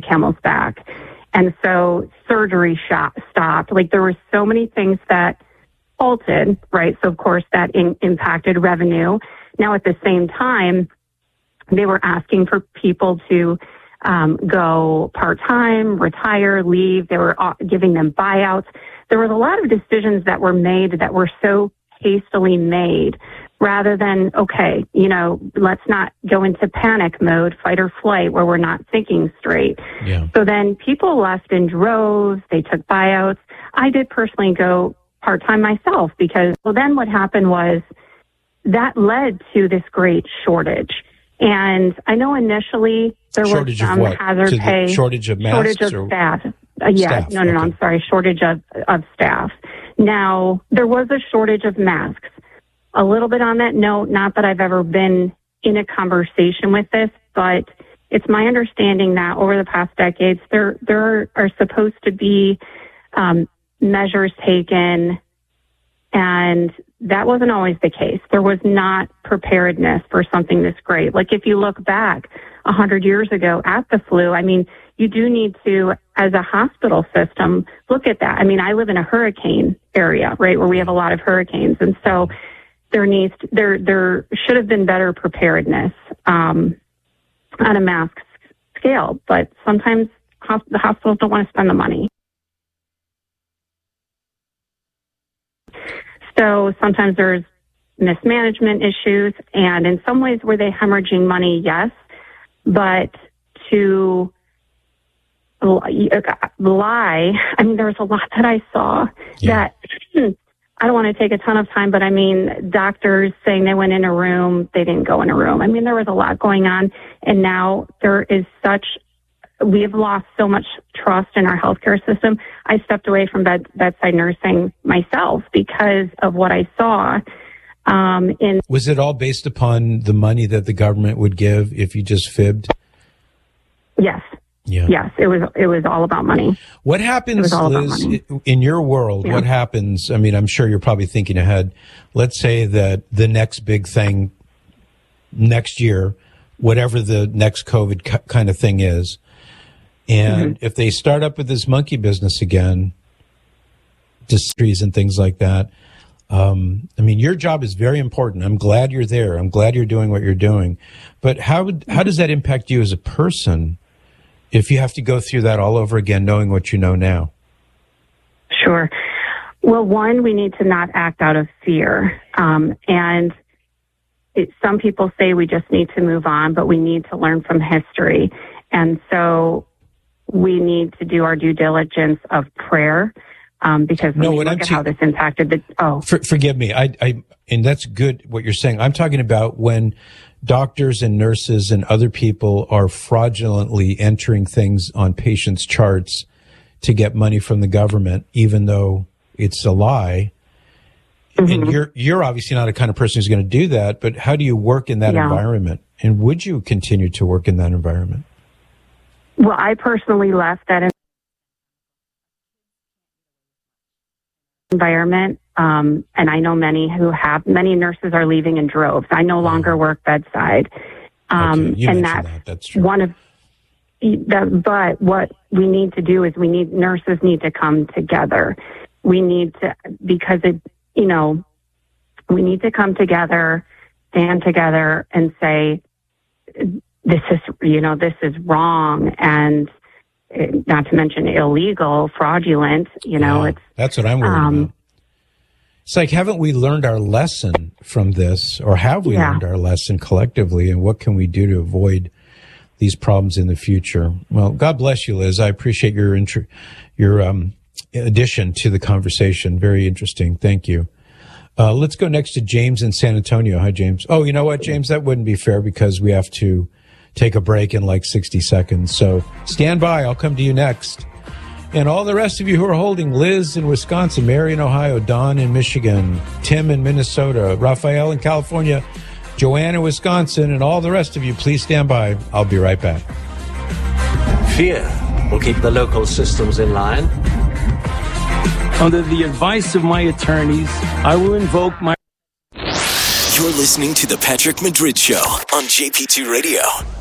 a camel's back. And so surgery stopped. Like, there were so many things that halted, right? So, of course, that impacted revenue. Now, at the same time, they were asking for people to go part-time, retire, leave. They were giving them buyouts. There was a lot of decisions that were made that were so hastily made rather than, okay, let's not go into panic mode, fight or flight, where we're not thinking straight. Yeah. So then people left in droves. They took buyouts. I did personally go part-time myself because, well, then what happened was that led to this great shortage. And I know initially there was some hazard pay. Shortage of masks? Shortage of staff. Staff. No, I'm sorry. Shortage of staff. Now, there was a shortage of masks. A little bit on that note, not that I've ever been in a conversation with this, but it's my understanding that over the past decades, there are supposed to be measures taken, and that wasn't always the case. There was not preparedness for something this great. Like, if you look back 100 years ago at the flu, I mean, you do need to, as a hospital system, look at that. I mean, I live in a hurricane area, right, where we have a lot of hurricanes. And so there should have been better preparedness on a mass scale. But sometimes the hospitals don't want to spend the money. So sometimes there's mismanagement issues, and in some ways were they hemorrhaging money? Yes, but to lie, I mean, there was a lot that I saw that I don't want to take a ton of time, but I mean, doctors saying they went in a room, they didn't go in a room. I mean, there was a lot going on, and now there is we have lost so much trust in our healthcare system. I stepped away from bedside nursing myself because of what I saw. Was it all based upon the money that the government would give if you just fibbed? Yes. Yeah. Yes, it was all about money. What happens, Liz, in your world? Yeah. What happens? I mean, I'm sure you're probably thinking ahead. Let's say that the next big thing next year, whatever the next COVID kind of thing is, and if they start up with this monkey business again, distilleries and things like that, I mean, your job is very important. I'm glad you're there. I'm glad you're doing what you're doing. But how does that impact you as a person if you have to go through that all over again, knowing what you know now? Sure. Well, one, we need to not act out of fear. And some people say we just need to move on, but we need to learn from history. And so we need to do our due diligence of prayer, because when you look at how this impacted forgive me. And that's good what you're saying. I'm talking about when doctors and nurses and other people are fraudulently entering things on patients' charts to get money from the government, even though it's a lie. And you're obviously not a kind of person who's going to do that, but how do you work in that environment? And would you continue to work in that environment? Well, I personally left that environment, and I know many nurses are leaving in droves. I no longer work bedside, and that's true. But what we need to do is nurses need to come together. We need to, because we need to come together, stand together, and say, this is wrong, and not to mention illegal, fraudulent, that's what I'm worried about. It's like, haven't we learned our lesson from this, or have we learned our lesson collectively, and what can we do to avoid these problems in the future? Well, God bless you, Liz. I appreciate your addition to the conversation. Very interesting. Thank you. Let's go next to James in San Antonio. Hi, James. Oh, you know what, James? That wouldn't be fair because we have to take a break in like 60 seconds. So stand by. I'll come to you next. And all the rest of you who are holding, Liz in Wisconsin, Mary in Ohio, Don in Michigan, Tim in Minnesota, Raphael in California, Joanne in Wisconsin, and all the rest of you, please stand by. I'll be right back. Fear will keep the local systems in line. Under the advice of my attorneys, I will invoke my... You're listening to The Patrick Madrid Show on JP2 Radio.